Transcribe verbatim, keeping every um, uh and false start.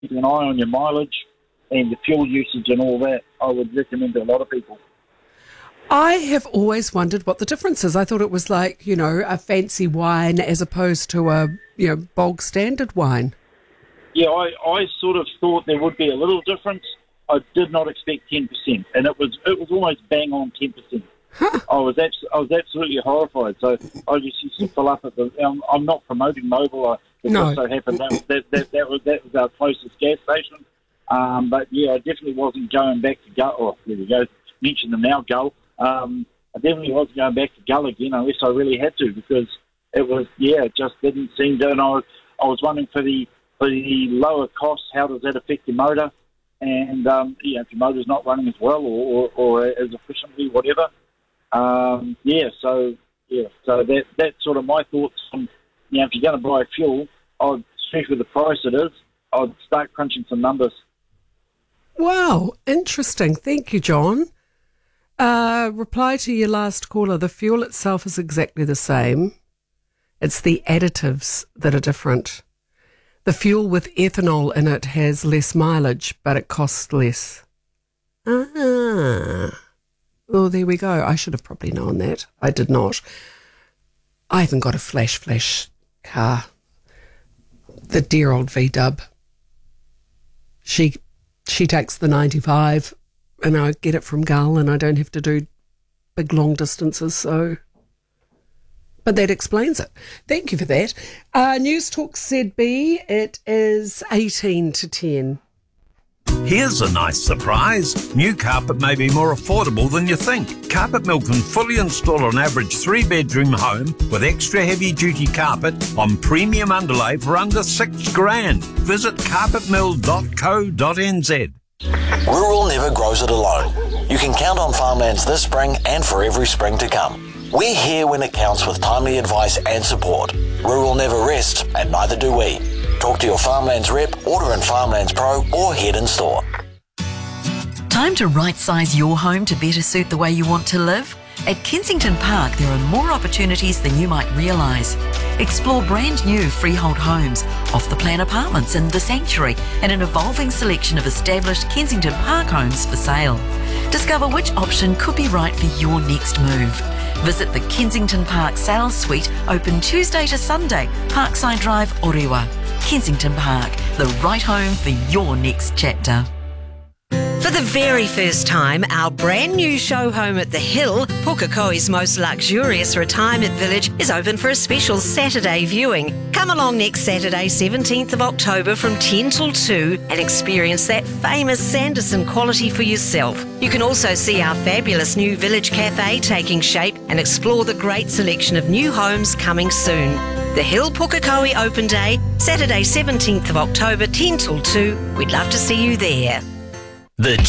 keeping an eye on your mileage and your fuel usage and all that, I would recommend to a lot of people. I have always wondered what the difference is. I thought it was like, you know, a fancy wine as opposed to a, you know, bog standard wine. Yeah, I, I sort of thought there would be a little difference. I did not expect ten percent, and it was it was almost bang on ten percent. Huh. I was abs- I was absolutely horrified. So I just used to fill up at the. I'm, I'm not promoting Mobil. I, it No. just so happened that, that that that was that was our closest gas station. Um, but yeah, I definitely wasn't going back to Gull. Oh, there we go. Mention them now, Gull. Um, I definitely wasn't going back to Gull again unless I really had to, because it was, yeah, it just didn't seem to. And I was, I was wondering for the for the lower costs, how does that affect your motor? And um, you know, if your motor's not running as well or, or, or as efficiently, whatever. Um, yeah, so yeah, so that that's sort of my thoughts on, you know, if you're going to buy fuel, I'd, especially with the price it is, I'd start crunching some numbers. Wow, interesting. Thank you, John. Uh, reply to your last caller. The fuel itself is exactly the same. It's the additives that are different. The fuel with ethanol in it has less mileage, but it costs less. Ah. Well, there we go. I should have probably known that. I did not. I haven't got a flash flash car. The dear old V-dub. She she takes the ninety-five and I get it from Gull and I don't have to do big long distances, so... But that explains it. Thank you for that. Uh, News Talk Z B, it is eighteen to ten. Here's a nice surprise. New carpet may be more affordable than you think. Carpet Mill can fully install an average three-bedroom home with extra heavy-duty carpet on premium underlay for under six grand. Visit carpet mill dot co dot n z. Rural never grows it alone. You can count on Farmlands this spring and for every spring to come. We're here when it counts with timely advice and support. Rural never rests, and neither do we. Talk to your Farmlands rep, order in Farmlands Pro, or head in store. Time to right-size your home to better suit the way you want to live? At Kensington Park, there are more opportunities than you might realise. Explore brand new freehold homes, off-the-plan apartments in The Sanctuary, and an evolving selection of established Kensington Park homes for sale. Discover which option could be right for your next move. Visit the Kensington Park Sales Suite, open Tuesday to Sunday, Parkside Drive, Orewa. Kensington Park, the right home for your next chapter. For the very first time, our brand new show home at the Hill, Pukekohe's most luxurious retirement village, is open for a special Saturday viewing. Come along next Saturday, seventeenth of October from ten till two and experience that famous Sanderson quality for yourself. You can also see our fabulous new village cafe taking shape and explore the great selection of new homes coming soon. The Hill Pukekohe Open Day, Saturday seventeenth of October, ten till two. We'd love to see you there. The